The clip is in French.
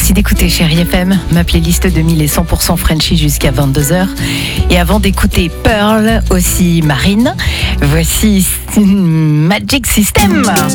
Merci d'écouter Chérie FM, ma playlist 2000 est 100% Frenchy jusqu'à 22h. Et avant d'écouter Pearl, aussi Marine, voici Magic System.